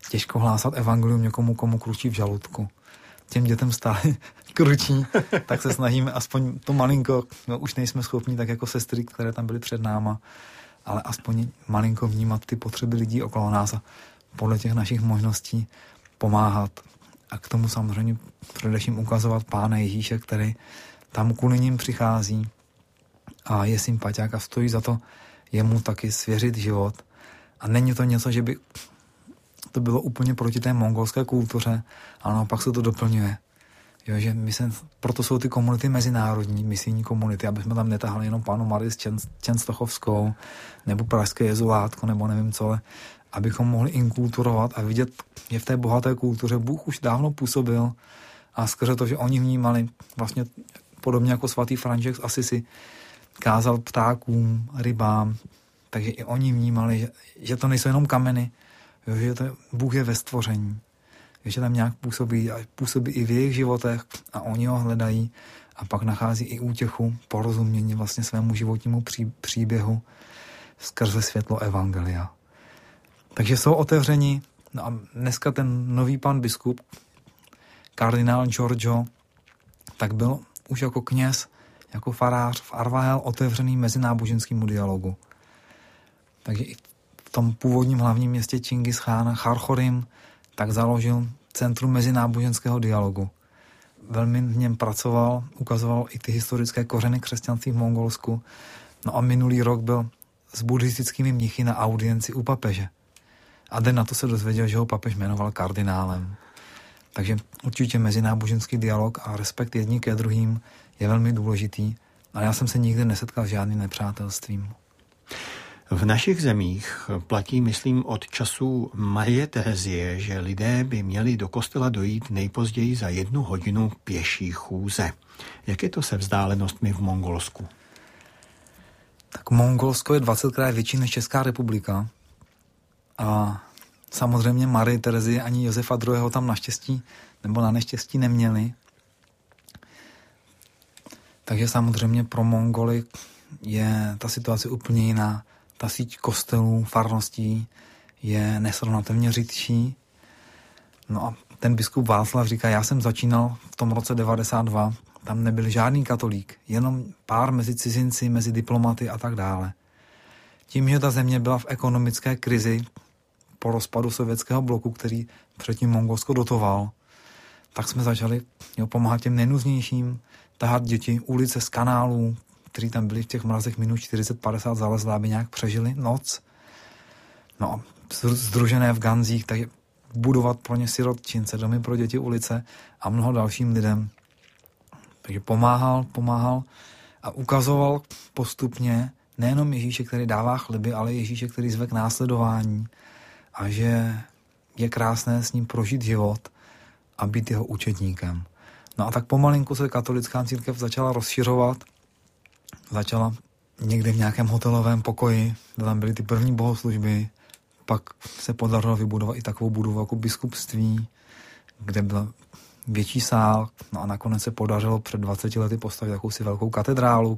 těžko hlásat evangelium někomu, komu kručí v žaludku. Těm dětem stále kručí, tak se snažíme aspoň to malinko, no, už nejsme schopni, tak jako sestry, které tam byly před náma, ale aspoň malinko vnímat ty potřeby lidí okolo nás a podle těch našich možností pomáhat. A k tomu samozřejmě především ukazovat Pána Ježíše, který tam kvůli nim přichází a je sympatiák a stojí za to jemu taky svěřit život. A není to něco, že by to bylo úplně proti té mongolské kultuře, ale naopak se to doplňuje. Jo, že proto jsou ty komunity mezinárodní, misijní komunity, aby jsme tam netahali jenom Pannu Marii Čenstochovskou nebo Pražské jezulátko, nebo nevím co, ale abychom mohli inkulturovat a vidět, že v té bohaté kultuře Bůh už dávno působil a skrze to, že oni vnímali vlastně podobně jako svatý František z Assisi kázal ptákům, rybám, takže i oni vnímali, že to nejsou jenom kameny, jo, že Bůh je ve stvoření, že tam nějak působí i v jejich životech a oni ho hledají a pak nachází i útěchu, porozumění vlastně svému životnímu příběhu skrze světlo evangelia. Takže jsou otevřeni. No a dneska ten nový pan biskup, kardinál Giorgio, tak byl už jako kněz, jako farář v Arvahel otevřený mezináboženskému dialogu. Takže i v tom původním hlavním městě Čingis Chána, Charchorim, tak založil Centrum mezináboženského dialogu. Velmi v něm pracoval, ukazoval i ty historické kořeny křesťanství v Mongolsku. No a minulý rok byl s buddhistickými mnichy na audienci u papeže. A den na to se dozvěděl, že ho papež jmenoval kardinálem. Takže určitě mezináboženský dialog a respekt jedním ke druhým je velmi důležitý. A já jsem se nikdy nesetkal s žádným nepřátelstvím. V našich zemích platí, myslím, od času Marie Terezie, že lidé by měli do kostela dojít nejpozději za 1 hodinu pěší chůze. Jak je to se vzdálenostmi v Mongolsku? Tak Mongolsko je 20krát větší než Česká republika. A samozřejmě Marie Terezie ani Josefa II. Tam naštěstí nebo na neštěstí neměli. Takže samozřejmě pro Mongoly je ta situace úplně jiná. Ta síť kostelů, farností je nesrovnatelně řidší. No a ten biskup Václav říká, já jsem začínal v tom roce 92, tam nebyl žádný katolík, jenom pár mezi cizinci, mezi diplomaty a tak dále. Tím, že ta země byla v ekonomické krizi po rozpadu sovětského bloku, který předtím Mongolsko dotoval, tak jsme začali pomáhat těm nejnuznějším, tahat děti ulice z kanálů, kteří tam byli v těch mrazech minus 40-50 zalezli, aby nějak přežili noc. No a sdružené v ganzích, takže budovat pro ně sirotčince, domy pro děti, ulice a mnoho dalším lidem. Takže pomáhal a ukazoval postupně nejenom Ježíše, který dává chleby, ale Ježíše, který zve k následování a že je krásné s ním prožít život a být jeho učedníkem. No a tak pomalinku se katolická církev začala rozšiřovat, začala někde v nějakém hotelovém pokoji, kde tam byly ty první bohoslužby, pak se podařilo vybudovat i takovou budovu jako biskupství, kde byl větší sál, no a nakonec se podařilo před 20 lety postavit jakousi velkou katedrálu.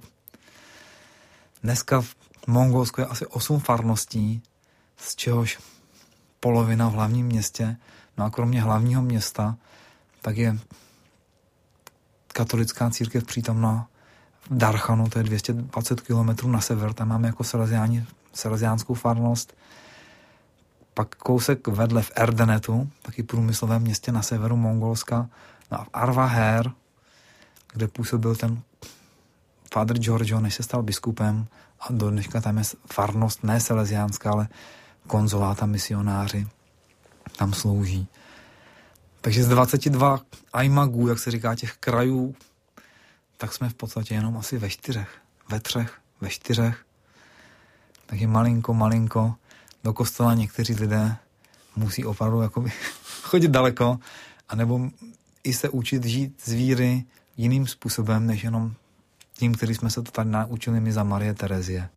Dneska v Mongolsku je asi 8 farností, z čehož polovina v hlavním městě, no a kromě hlavního města, tak je katolická církev přítomná v Darchanu, to je 220 km na sever, tam máme jako seleziánskou farnost. Pak kousek vedle v Erdenetu, taky průmyslovém městě na severu Mongolska, no a v Arvaher, kde působil ten Father Giorgio, než se stal biskupem, a do dneška tam je farnost, ne seleziánská, ale konzoláta, misionáři tam slouží. Takže z 22 ajmagů, jak se říká, těch krajů, tak jsme v podstatě jenom asi ve 4, ve 4. Takže malinko, do kostela někteří lidé musí opravdu jakoby chodit daleko, anebo i se učit žít z víry jiným způsobem, než jenom tím, který jsme se to tady naučili my za Marie Terezie.